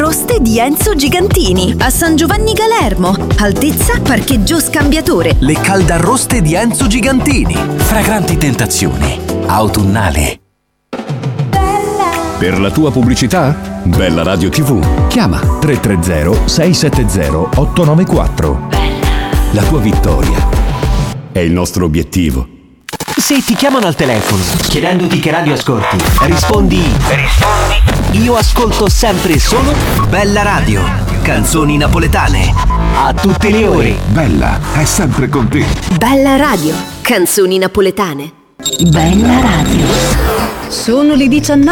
caldarroste di Enzo Gigantini a San Giovanni Galermo, altezza parcheggio scambiatore. Le caldarroste di Enzo Gigantini, fragranti tentazioni autunnali. Per la tua pubblicità? Bella Radio TV. Chiama 330-670-894. La tua vittoria è il nostro obiettivo. Se ti chiamano al telefono chiedendoti che radio ascolti, rispondi io ascolto sempre e solo Bella Radio, canzoni napoletane a tutte le ore. Bella è sempre con te. Bella Radio, canzoni napoletane. Bella Radio. Sono le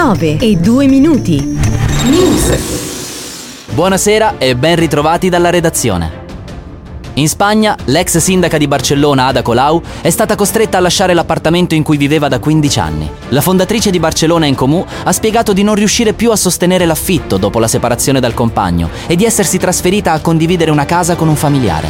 19:02. News. Buonasera e ben ritrovati dalla redazione. In Spagna, l'ex sindaca di Barcellona, Ada Colau, è stata costretta a lasciare l'appartamento in cui viveva da 15 anni. La fondatrice di Barcellona en Comú ha spiegato di non riuscire più a sostenere l'affitto dopo la separazione dal compagno e di essersi trasferita a condividere una casa con un familiare.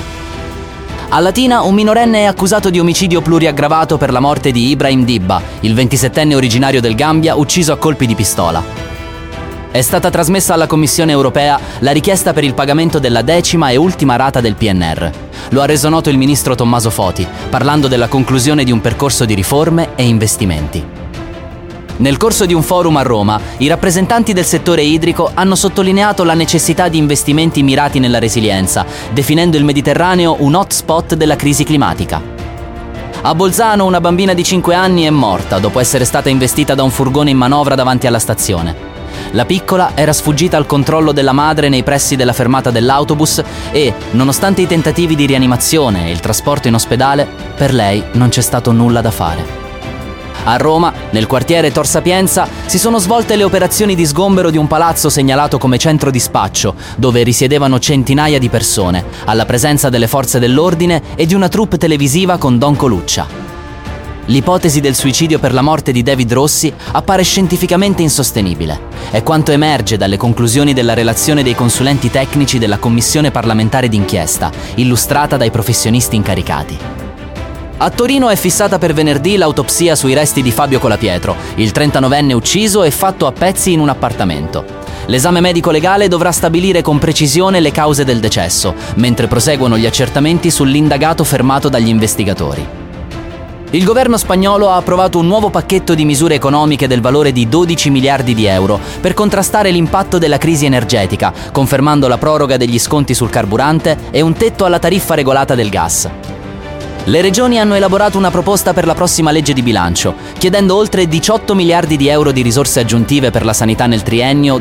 A Latina, un minorenne è accusato di omicidio pluriaggravato per la morte di Ibrahim Dibba, il 27enne originario del Gambia, ucciso a colpi di pistola. È stata trasmessa alla Commissione europea la richiesta per il pagamento della 10ª e ultima rata del PNR. Lo ha reso noto il ministro Tommaso Foti, parlando della conclusione di un percorso di riforme e investimenti. Nel corso di un forum a Roma, i rappresentanti del settore idrico hanno sottolineato la necessità di investimenti mirati nella resilienza, definendo il Mediterraneo un hotspot della crisi climatica. A Bolzano una bambina di 5 anni è morta dopo essere stata investita da un furgone in manovra davanti alla stazione. La piccola era sfuggita al controllo della madre nei pressi della fermata dell'autobus e, nonostante i tentativi di rianimazione e il trasporto in ospedale, per lei non c'è stato nulla da fare. A Roma, nel quartiere Tor Sapienza, si sono svolte le operazioni di sgombero di un palazzo segnalato come centro di spaccio, dove risiedevano centinaia di persone, alla presenza delle forze dell'ordine e di una troupe televisiva con Don Coluccia. L'ipotesi del suicidio per la morte di David Rossi appare scientificamente insostenibile. È quanto emerge dalle conclusioni della relazione dei consulenti tecnici della Commissione parlamentare d'inchiesta, illustrata dai professionisti incaricati. A Torino è fissata per venerdì l'autopsia sui resti di Fabio Colapietro, il 39enne ucciso e fatto a pezzi in un appartamento. L'esame medico-legale dovrà stabilire con precisione le cause del decesso, mentre proseguono gli accertamenti sull'indagato fermato dagli investigatori. Il governo spagnolo ha approvato un nuovo pacchetto di misure economiche del valore di 12 miliardi di euro per contrastare l'impatto della crisi energetica, confermando la proroga degli sconti sul carburante e un tetto alla tariffa regolata del gas. Le regioni hanno elaborato una proposta per la prossima legge di bilancio, chiedendo oltre 18 miliardi di euro di risorse aggiuntive per la sanità nel triennio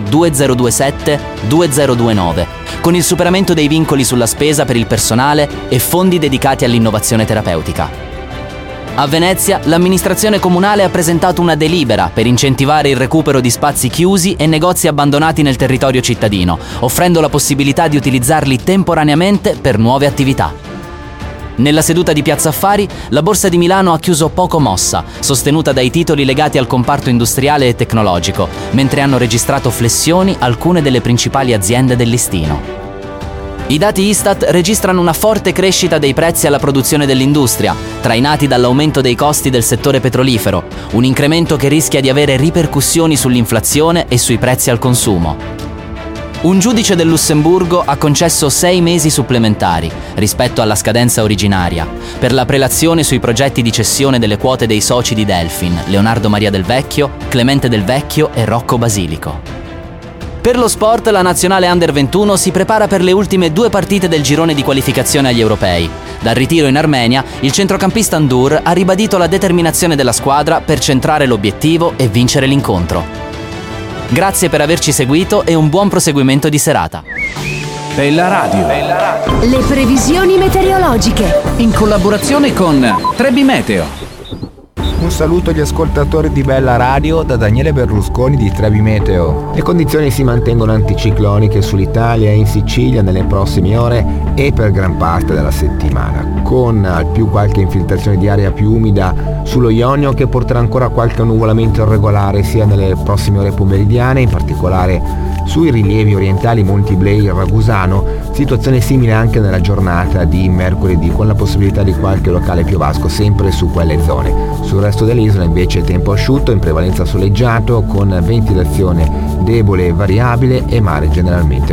2027-2029, con il superamento dei vincoli sulla spesa per il personale e fondi dedicati all'innovazione terapeutica. A Venezia, l'amministrazione comunale ha presentato una delibera per incentivare il recupero di spazi chiusi e negozi abbandonati nel territorio cittadino, offrendo la possibilità di utilizzarli temporaneamente per nuove attività. Nella seduta di Piazza Affari, la Borsa di Milano ha chiuso poco mossa, sostenuta dai titoli legati al comparto industriale e tecnologico, mentre hanno registrato flessioni alcune delle principali aziende del listino. I dati Istat registrano una forte crescita dei prezzi alla produzione dell'industria, trainati dall'aumento dei costi del settore petrolifero, un incremento che rischia di avere ripercussioni sull'inflazione e sui prezzi al consumo. Un giudice del Lussemburgo ha concesso 6 mesi supplementari, rispetto alla scadenza originaria, per la prelazione sui progetti di cessione delle quote dei soci di Delfin, Leonardo Maria Del Vecchio, Clemente Del Vecchio e Rocco Basilico. Per lo sport, la nazionale Under 21 si prepara per le ultime 2 partite del girone di qualificazione agli europei. Dal ritiro in Armenia, il centrocampista Ndur ha ribadito la determinazione della squadra per centrare l'obiettivo e vincere l'incontro. Grazie per averci seguito e un buon proseguimento di serata. Bella Radio. Le previsioni meteorologiche. In collaborazione con Trebi Meteo. Un saluto agli ascoltatori di Bella Radio da Daniele Berlusconi di Trebi Meteo. Le condizioni si mantengono anticicloniche sull'Italia e in Sicilia nelle prossime ore e per gran parte della settimana, con al più qualche infiltrazione di aria più umida sullo Ionio che porterà ancora qualche annuvolamento irregolare sia nelle prossime ore pomeridiane, in particolare sui rilievi orientali Monti Blei e Ragusano, situazione simile anche nella giornata di mercoledì, con la possibilità di qualche locale piovasco sempre su quelle zone. Sul resto dell'isola invece tempo asciutto, in prevalenza soleggiato, con ventilazione debole e variabile e mare generalmente